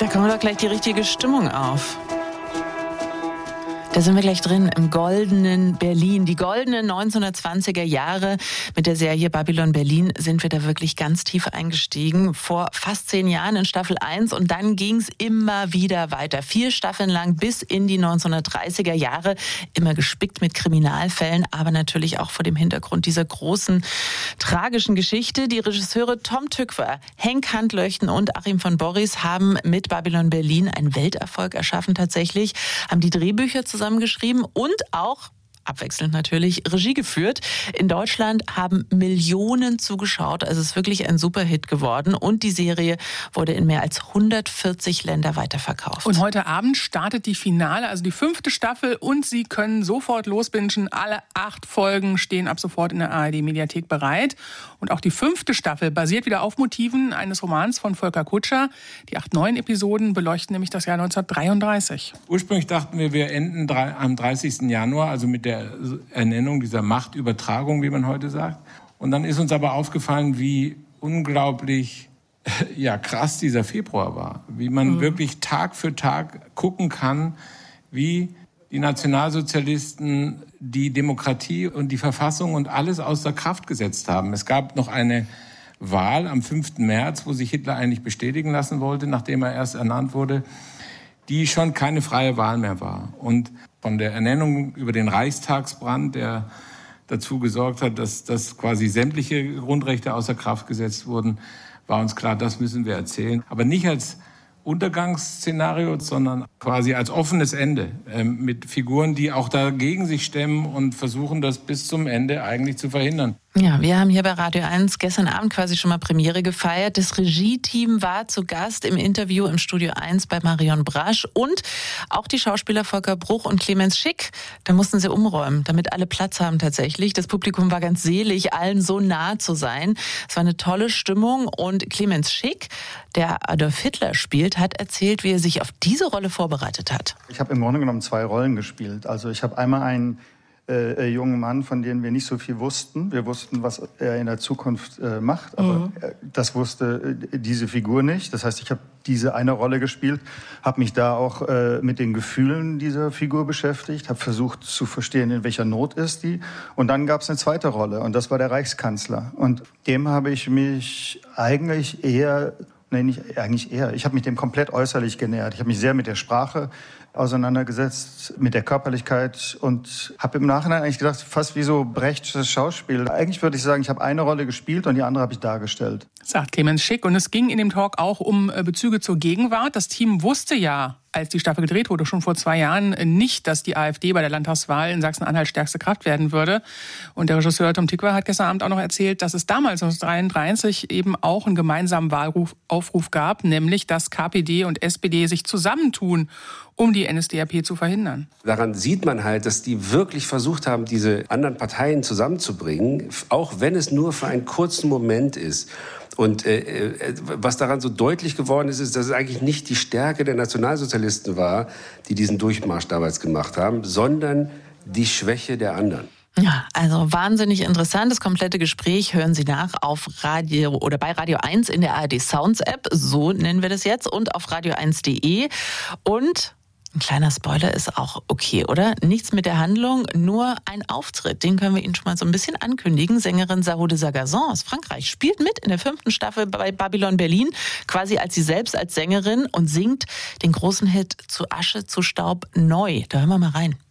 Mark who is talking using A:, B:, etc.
A: Da kommt doch gleich die richtige Stimmung auf. Da sind wir gleich drin im goldenen Berlin. Die goldenen 1920er Jahre. Mit der Serie Babylon Berlin sind wir da wirklich ganz tief eingestiegen. Vor fast 10 Jahren in Staffel 1 und dann ging es immer wieder weiter. 4 Staffeln lang bis in die 1930er Jahre. Immer gespickt mit Kriminalfällen, aber natürlich auch vor dem Hintergrund dieser großen, tragischen Geschichte. Die Regisseure Tom Tykwer, Henk Handlöchten und Achim von Borries haben mit Babylon Berlin einen Welterfolg erschaffen tatsächlich, haben die Drehbücher zusammengeschrieben und auch abwechselnd natürlich Regie geführt. In Deutschland haben Millionen zugeschaut. Also es ist wirklich ein Superhit geworden. Und die Serie wurde in mehr als 140 Länder weiterverkauft.
B: Und heute Abend startet die Finale, also die 5. Staffel. Und Sie können sofort losbingen. Alle 8 Folgen stehen ab sofort in der ARD-Mediathek bereit. Und auch die 5. Staffel basiert wieder auf Motiven eines Romans von Volker Kutscher. Die 8 neuen Episoden beleuchten nämlich das Jahr 1933.
C: Ursprünglich dachten wir enden am 30. Januar, also mit der Ernennung dieser Machtübertragung, wie man heute sagt. Und dann ist uns aber aufgefallen, wie unglaublich krass dieser Februar war. Wie man wirklich Tag für Tag gucken kann, wie die Nationalsozialisten die Demokratie und die Verfassung und alles außer Kraft gesetzt haben. Es gab noch eine Wahl am 5. März, wo sich Hitler eigentlich bestätigen lassen wollte, nachdem er erst ernannt wurde, die schon keine freie Wahl mehr war. Und von der Ernennung über den Reichstagsbrand, der dazu gesorgt hat, dass quasi sämtliche Grundrechte außer Kraft gesetzt wurden, war uns klar, das müssen wir erzählen. Aber nicht als Untergangsszenario, sondern quasi als offenes Ende mit Figuren, die auch dagegen sich stemmen und versuchen, das bis zum Ende eigentlich zu verhindern.
A: Ja, wir haben hier bei Radio 1 gestern Abend quasi schon mal Premiere gefeiert. Das Regie-Team war zu Gast im Interview im Studio 1 bei Marion Brasch und auch die Schauspieler Volker Bruch und Clemens Schick. Da mussten sie umräumen, damit alle Platz haben tatsächlich. Das Publikum war ganz selig, allen so nah zu sein. Es war eine tolle Stimmung und Clemens Schick, der Adolf Hitler spielt, hat erzählt, wie er sich auf diese Rolle vorbereitet hat.
D: Ich habe im Grunde genommen 2 Rollen gespielt. Also ich habe einmal einen jungen Mann, von dem wir nicht so viel wussten. Wir wussten, was er in der Zukunft macht, aber das wusste diese Figur nicht. Das heißt, ich habe diese eine Rolle gespielt, habe mich da auch mit den Gefühlen dieser Figur beschäftigt, habe versucht zu verstehen, in welcher Not ist die. Und dann gab es eine zweite Rolle und das war der Reichskanzler. Und dem habe ich mich eigentlich eher, ich habe mich dem komplett äußerlich genähert. Ich habe mich sehr mit der Sprache auseinandergesetzt, mit der Körperlichkeit und habe im Nachhinein eigentlich gedacht, fast wie so Brechtsches Schauspiel. Eigentlich würde ich sagen, ich habe eine Rolle gespielt und die andere habe ich dargestellt.
B: Sagt Clemens Schick. Und es ging in dem Talk auch um Bezüge zur Gegenwart. Das Team wusste ja, als die Staffel gedreht wurde, schon vor 2 Jahren nicht, dass die AfD bei der Landtagswahl in Sachsen-Anhalt stärkste Kraft werden würde. Und der Regisseur Tom Tykwer hat gestern Abend auch noch erzählt, dass es damals 1933 eben auch einen gemeinsamen Wahlaufruf gab, nämlich dass KPD und SPD sich zusammentun, um die NSDAP zu verhindern.
E: Daran sieht man halt, dass die wirklich versucht haben, diese anderen Parteien zusammenzubringen, auch wenn es nur für einen kurzen Moment ist. Und was daran so deutlich geworden ist, dass es eigentlich nicht die Stärke der Nationalsozialisten war, die diesen Durchmarsch damals gemacht haben, sondern die Schwäche der anderen.
A: Ja, also wahnsinnig interessant. Das komplette Gespräch hören Sie nach auf Radio oder bei Radio 1 in der ARD Sounds App, so nennen wir das jetzt, und auf radio1.de. Und ein kleiner Spoiler ist auch okay, oder? Nichts mit der Handlung, nur ein Auftritt. Den können wir Ihnen schon mal so ein bisschen ankündigen. Sängerin Sarah de Sargazon aus Frankreich spielt mit in der 5. Staffel bei Babylon Berlin, quasi als sie selbst als Sängerin und singt den großen Hit Zu Asche, zu Staub neu. Da hören wir mal rein.